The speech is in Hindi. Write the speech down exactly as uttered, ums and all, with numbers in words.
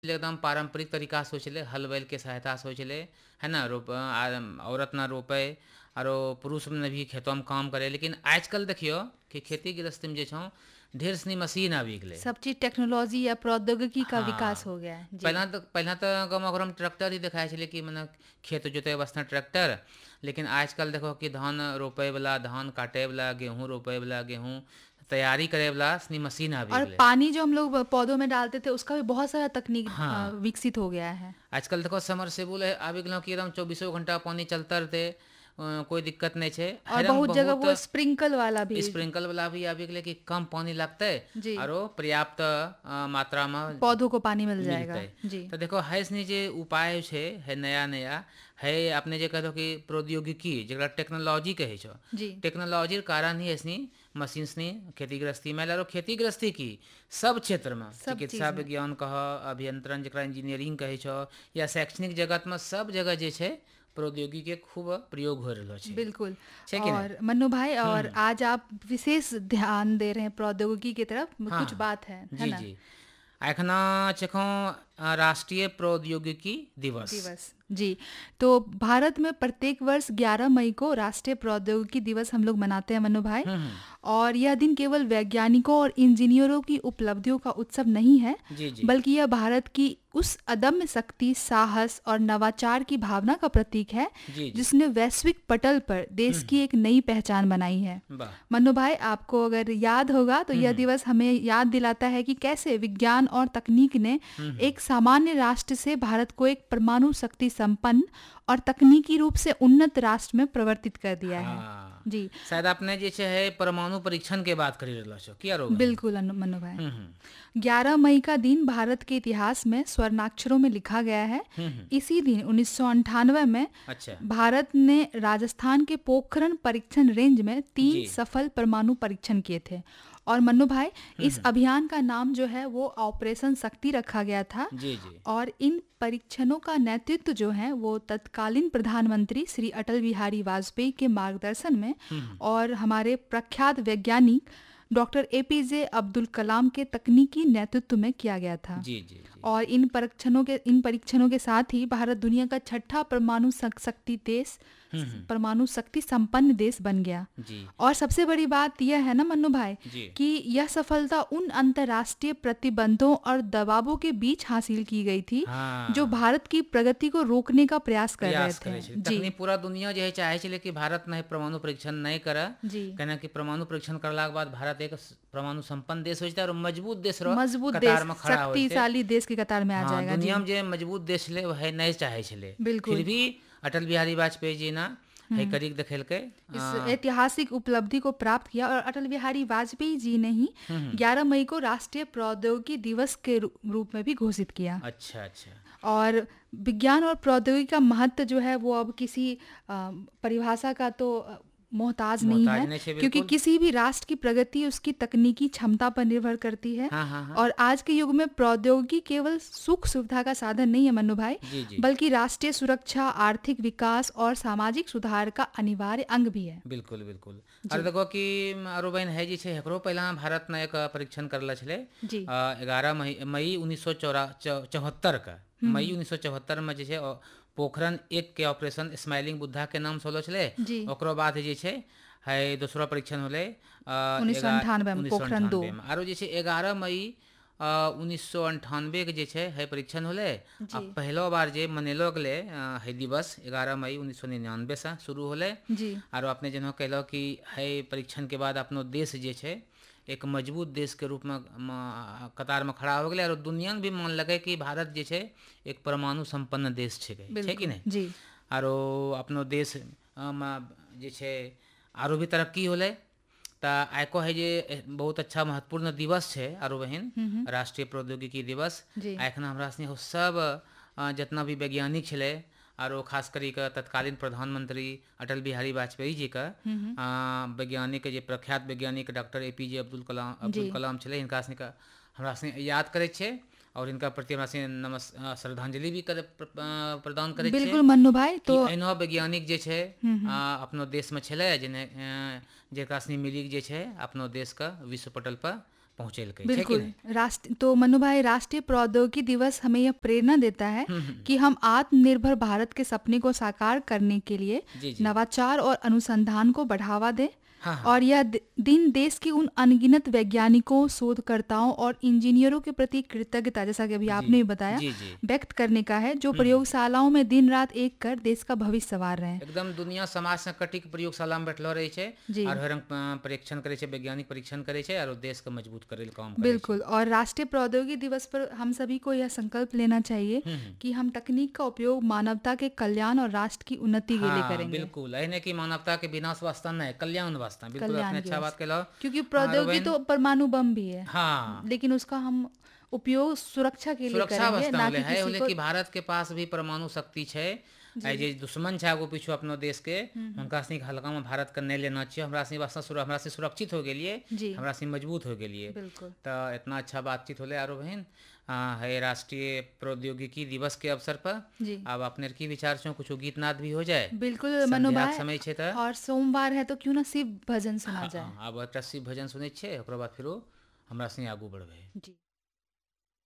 एकदम पारंपरिक तरीका से होचले, हल बैल के सहायता से होचले, है ना। रोप आ- औरत ना रोपे आरो पुरुष ने भी खेतों में काम करे। लेकिन आजकल देखियो कि खेती गृहस्थी में जे छौ ढेर सनी मशीन आबि गेलै। सब चीज टेक्नोलॉजी या प्रौद्योगिकी का विकास हाँ, हो गया है जी। पहला तो पहला तो गाँव घर में ट्रैक्टर ही दिखाई छलै कि मतलब खेत जोते वास्ते ट्रैक्टर। लेकिन आजकल देखो कि धान रोपे वाला, धान काटे वाला, गेहूं रोपे वाला, गेहूं तैयारी करे वाला सनी मशीन आबि और गेलै। पानी जो हम लोग पौधों में डालते थे उसका भी बहुत सारा तकनीक अ, हाँ, विकसित हो गया है। आजकल देखो समरसेबुल है आबि गेलो कि एकदम चौबीसों घंटा पानी चलते रहते, अ, कोई दिक्कत नहीं छे। और हैरम बहुत जगह बहुत वो स्प्रिंकल वाला भी। स्प्रिंकल वाला भी आबि गेलै कि कम पानी लगते जी, आरो पर्याप्त अ, मात्रा में पौधों को पानी मिल मिलते। जाएगा जी। तो देखो है सनी जे उपाय छे है नया नया, है अपने जे कहतो कि प्रौद्योगिकी जरा टेक्नोलॉजी कहे छो, जी। टेक्नोलॉजी के कारण ही ऐसनी मशीन सनी खेती गृहस्थी में आरो खेती गृहस्थी की सब क्षेत्र में, सब चिकित्सा चीज में विज्ञान कह, अभियंत्रण जरा इंजीनियरिंग कहे छो, या शैक्षणिक जगत में सब जगह जे छे प्रौद्योगिकी के खूब प्रयोग हो रहलो छे, बिल्कुल। छे कि नहीं। और मन्नू भाई, और हम्म, आज आप विशेष ध्यान दे रहे हैं प्रौद्योगिकी की तरफ, कुछ हाँ, बात है है जी ना। जी। एखना चखो राष्ट्रीय प्रौद्योगिकी दिवस। दिवस जी। तो भारत में प्रत्येक वर्ष ग्यारह मई को राष्ट्रीय प्रौद्योगिकी दिवस हम लोग मनाते हैं मन्नू भाई। हम्म हम्म, और यह दिन केवल वैज्ञानिकों और इंजीनियरों की उपलब्धियों का उत्सव नहीं है, जी जी बल्कि यह भारत की उस अदम्य शक्ति, साहस और नवाचार की भावना का प्रतीक है जी जी। जिसने वैश्विक पटल पर देश की एक नई पहचान बनाई है। वाह। मन्नू भाई, आपको अगर याद होगा तो हम्म यह हम्म, दिवस हमें याद दिलाता है कि कैसे विज्ञान और तकनीक ने हम्म, एक सामान्य राष्ट्र से भारत को एक परमाणु शक्ति संपन्न और तकनीकी रूप से उन्नत राष्ट्र में परिवर्तित कर दिया है हाँ, जी। शायद आपने जैसे है परमाणु परीक्षण के बात करी रहलो छो, किया रोग है। बिल्कुल अनु- मनु भाई, हम्म हम्म, ग्यारह मई का दिन भारत के इतिहास में स्वर्णाक्षरों में लिखा गया है। हम्म हम्म, इसी दिन उन्नीस सौ अंठानवे में अच्छा, भारत ने राजस्थान के पोखरण परीक्षण रेंज में तीन जी, सफल परमाणु परीक्षण किए थे। और मन्नू भाई, हम्म इस हम्म, अभियान का नाम जो है वो ऑपरेशन शक्ति रखा गया था। जी जी, और इन परीक्षणों का नेतृत्व जो है वो तत्कालीन प्रधानमंत्री श्री अटल बिहारी वाजपेयी के मार्गदर्शन में हम्म हम्म, और हमारे प्रख्यात वैज्ञानिक डॉक्टर एपीजे अब्दुल कलाम के तकनीकी नेतृत्व में किया गया था। जी जी जी, और इन परीक्षणों के इन परीक्षणों के साथ ही भारत दुनिया का छठा परमाणु शक- शक्ति देश हम्म हम्म, परमाणु शक्ति संपन्न देश बन गया। जी और सबसे बड़ी बात यह है ना मन्नू भाई जी, कि यह सफलता उन अंतर्राष्ट्रीय प्रतिबंधों और दबावों के बीच हासिल की गई थी जो हाँ, भारत की प्रगति को रोकने का प्रयास कर रहे प्रयास थे करे छे। जी। तखनी पूरा दुनिया जो है चाहे छे कि भारत नहीं परमाणु परीक्षण नहीं करे, जी, कहना कि परमाणु परीक्षण करला के बाद भारत एक स- परमाणु संपन्न देश हो जते और मजबूत देश रो मजबूत देश, कतार में खड़ा हो जते। शक्तिशाली देश की कतार में आ हाँ, जाएगा दुनिया जी। में जे मजबूत देश ले वह नहीं चाहे छले, बिल्कुल। फिर भी अटल बिहारी वाजपेयी जी ना है करीक देखेलके। इस आ, ऐतिहासिक उपलब्धि को प्राप्त किया और अटल बिहारी वाजपेयी जी ने ही हम्म, ग्यारह मई को राष्ट्रीय प्रौद्योगिकी दिवस के रू- रूप में भी घोषित किया। अच्छा अच्छा, और विज्ञान और प्रौद्योगिकी का महत्व जो है वो अब किसी अ, परिभाषा का तो अ, मोहताज नहीं मोहताज है, नहीं छे क्योंकि बिल्कुल। किसी भी राष्ट्र की प्रगति उसकी तकनीकी क्षमता पर निर्भर करती है। हाँ हाँ हाँ, और आज के युग में प्रौद्योगिकी केवल सुख सुविधा का साधन नहीं है मन्नू भाई, जी जी, बल्कि राष्ट्रीय सुरक्षा, आर्थिक विकास और सामाजिक सुधार का अनिवार्य अंग भी है बिल्कुल बिल्कुल। जी। और देखो कि आरो बहन है जी छे एकरो पहला भारत ने एक परीक्षण करला छले जी, ग्यारह मई मई उन्नीस सौ चौरा चौहत्तर का, मई उन्नीस सौ चौहत्तर में जे छे अ, पोखरण एक के ऑपरेशन स्माइलिंग बुद्धा के नाम से होलो छले। जी, ओकरो बाद जे छे है दूसरा परीक्षण होले उन्नीस सौ अंठानवे में उन्नीस सौ पोखरण दो अंठानवे में, आरो जे छे ग्यारह मई उन्नीस सौ अंठानवे के जे छे है परीक्षण होले। जी, अब पहलो बार जे मनेलो गेले अ, है दिवस ग्यारह मई उन्नीस सौ निन्यानवे से शुरू होले। जी, आरो आपने जेना कहलो कि है परीक्षण के बाद अपनो देश जे छे एक मजबूत देश के रूप में म- कतार में खड़ा हो गया और दुनिया में भी मान लगे कि भारत जे छे एक परमाणु संपन्न देश छे छे कि बिल्कुल नहीं। जी, आरो अपनो देश अ, में जे छे आरो भी तरक्की होले। त आइको है जे बहुत अच्छा महत्वपूर्ण दिवस छे आरो बहन, हम्म राष्ट्रीय प्रौद्योगिकी दिवस। जी, एखन हमरा सनी हो सब अ, जितना भी वैज्ञानिक छले आरो खास करी के तत्कालीन प्रधानमंत्री अटल बिहारी वाजपेयी जी का हम्म अ, वैज्ञानिक जे प्रख्यात वैज्ञानिक डॉक्टर एपीजे अब्दुल कलाम अब्दुल जी, कलाम छले, हिनका सनी का हमरा सनी याद करे छे और इनका प्रति हमरा सनी नमस् अ, श्रद्धांजलि भी करे प्र- अ, प्रदान करे छे बिल्कुल मन्नू भाई। कि तो एहनो वैज्ञानिक जे छे हम्म अ, हम्म, अपनो देश में छले जिन्हें अ, जेकरा सनी मिली जे छे अपनो देश का विश्व पटल पर पहुँचेल के। बिल्कुल। राष्ट्र तो मनु भाई, राष्ट्रीय प्रौद्योगिकी दिवस हमें यह प्रेरणा देता है कि हम आत्मनिर्भर भारत के सपने को साकार करने के लिए जी जी। नवाचार और अनुसंधान को बढ़ावा दें। हाँ हाँ। और यह दि- दिन देश के उन अनगिनत वैज्ञानिकों, शोधकर्ताओं और इंजीनियरों के प्रति कृतज्ञता, जैसा कि अभी आपने भी बताया, जी जी। व्यक्त करने का है, जो प्रयोगशालाओं में दिन रात एक कर देश का भविष्य संवार रहे हैं। एकदम दुनिया समाज से कटिक प्रयोगशाला में बैठलो रहे छे जी। और हर रंग प- परीक्षण करे छे, वैज्ञानिक परीक्षण करे छे और देश के मजबूत करे ले काम करे छे। बिल्कुल। और राष्ट्रीय प्रौद्योगिकी दिवस पर हम सभी को यह संकल्प लेना चाहिए कि हम तकनीक का उपयोग मानवता के कल्याण और राष्ट्र की उन्नति के लिए हाँ, करेंगे। बिल्कुल। ऐने की मानवता के विनाश वास्ता नहीं, कल्याण वास्ता। बिल्कुल कल्याण आपने की अच्छा बात कहलो। क्योंकि प्रौद्योगिकी बहन- तो परमाणु बम भी है, हाँ, लेकिन उसका हम उपयोग सुरक्षा के लिए सुरक्षा करेंगे, वास्ता ना होले कि है किसी होले को। कि भारत के पास भी परमाणु शक्ति छे। आई जे दुश्मन छे आगो पीछू अपनो देश के, उनका सनी हल्का में भारत के नहीं लेना चाहिए। हमरा सनी वास्ता सुर, हमरा से सुरक्षित हो गेलिए, जी हमरा से मजबूत हो गेलिए। बिल्कुल। तो इतना अच्छा बातचीत होले आरो बहन आ, है राष्ट्रीय प्रौद्योगिकी दिवस के अवसर पर। जी अब अपने की विचार छो कुछ गीत नाद भी हो जाए। बिल्कुल मनु संध्याक भाई, समय छे त और सोमवार है तो क्यों ना शिव भजन सुना जाए। हाँ, अब एकटा शिव भजन सुनै छे, ओकर बाद फिरो हमरा सनी आगू बढ़बे। जी।